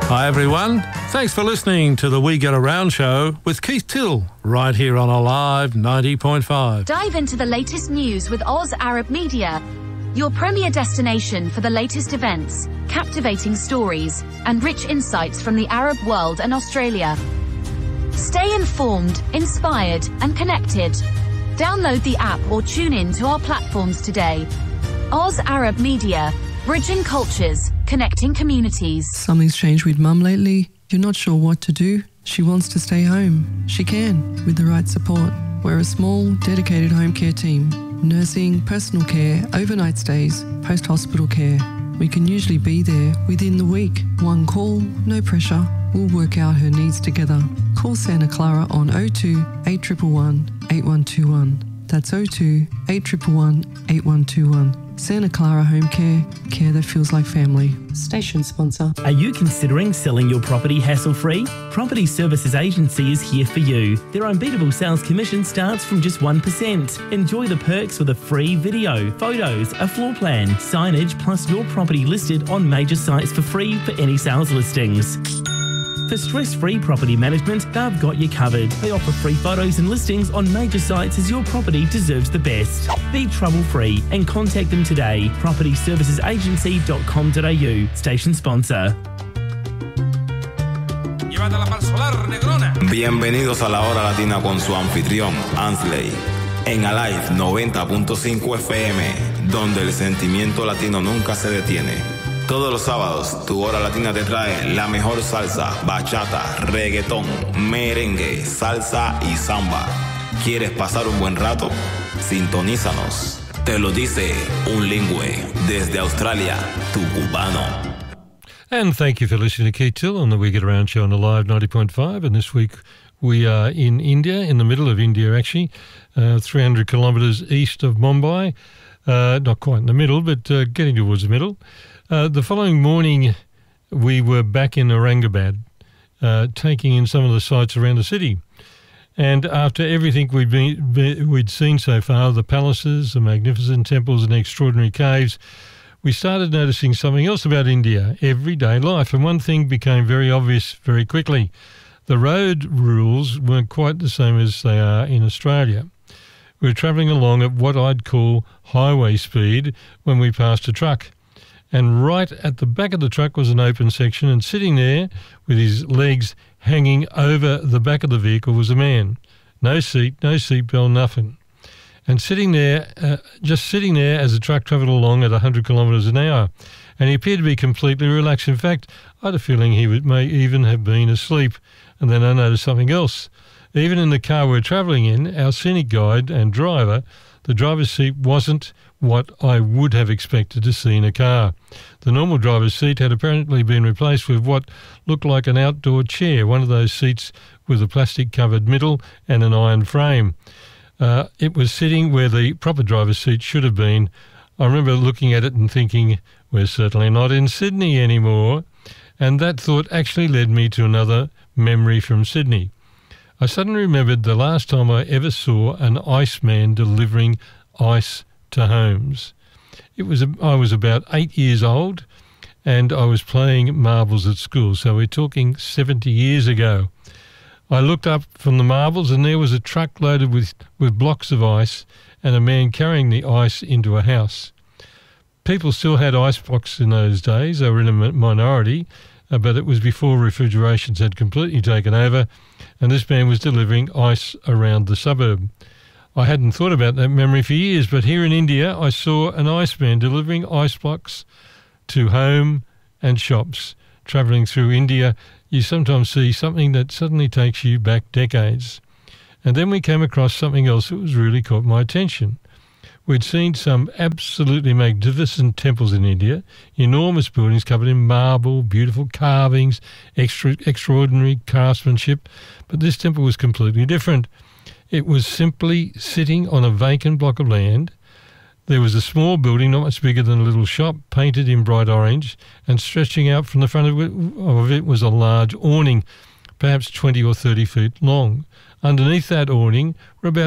Hi everyone, thanks for listening to the We Get Around show with Keith Till, right here on Alive 90.5. Dive into the latest news with Oz Arab Media, your premier destination for the latest events, captivating stories, and rich insights from the Arab world and Australia. Stay informed, inspired, and connected. Download the app or tune in to our platforms today. Oz Arab Media, bridging cultures, connecting communities. Something's changed with Mum lately. You're not sure what to do. She wants to stay home. She can, with the right support. We're a small, dedicated home care team. Nursing, personal care, overnight stays, post-hospital care. We can usually be there within the week. One call, no pressure. We'll work out her needs together. Call Santa Clara on 02 8111 8121. That's 02 8111 8121. Santa Clara Home Care, care that feels like family. Station sponsor. Are you considering selling your property hassle-free? Property Services Agency is here for you. Their unbeatable sales commission starts from just 1%. Enjoy the perks with a free video, photos, a floor plan, signage, plus your property listed on major sites for free for any sales listings. For stress-free property management, they've got you covered. They offer free photos and listings on major sites as your property deserves the best. Be trouble-free and contact them today. propertyservicesagency.com.au. Station sponsor. Bienvenidos a la Hora Latina con su anfitrión, Ansley, en Alive 90.5 FM, donde el sentimiento latino nunca se detiene. Todos los sábados, tu Hora Latina te trae la mejor salsa, bachata, reggaetón, merengue, salsa y samba. ¿Quieres pasar un buen rato? Sintonízanos. Te lo dice un lingüe desde Australia, tu cubano. And thank you for listening to Keith Till on the We Get Around show on Alive 90.5. And this week we are in India, in the middle of India actually, 300 kilometres east of Mumbai. Not quite in the middle, but getting towards the middle. The following morning, we were back in Aurangabad, taking in some of the sights around the city. And after everything we'd seen so far, the palaces, the magnificent temples and extraordinary caves, we started noticing something else about India, everyday life. And one thing became very obvious very quickly. The road rules weren't quite the same as they are in Australia. We were travelling along at what I'd call highway speed when we passed a truck. And right at the back of the truck was an open section, and sitting there with his legs hanging over the back of the vehicle was a man. No seat, no seatbelt, nothing. And sitting there, just sitting there as the truck travelled along at 100 kilometres an hour. And he appeared to be completely relaxed. In fact, I had a feeling he may even have been asleep. And then I noticed something else. Even in the car we're travelling in, our scenic guide and driver, the driver's seat wasn't what I would have expected to see in a car. The normal driver's seat had apparently been replaced with what looked like an outdoor chair, one of those seats with a plastic-covered middle and an iron frame. It was sitting where the proper driver's seat should have been. I remember looking at it and thinking, we're certainly not in Sydney anymore. And that thought actually led me to another memory from Sydney. I suddenly remembered the last time I ever saw an iceman delivering ice to homes. I was about 8 years old and I was playing marbles at school, so we're talking 70 years ago. I looked up from the marbles and there was a truck loaded with blocks of ice and a man carrying the ice into a house. People still had ice blocks in those days. They were in a minority, but it was before refrigerations had completely taken over, and this man was delivering ice around the suburb. I hadn't thought about that memory for years, but here in India I saw an iceman delivering ice blocks to home and shops. Travelling through India, you sometimes see something that suddenly takes you back decades. And then we came across something else that was really caught my attention. We'd seen some absolutely magnificent temples in India, enormous buildings covered in marble, beautiful carvings, extraordinary craftsmanship, but this temple was completely different. It was simply sitting on a vacant block of land. There was a small building, not much bigger than a little shop, painted in bright orange, and stretching out from the front of it was a large awning, perhaps 20 or 30 feet long. Underneath that awning were about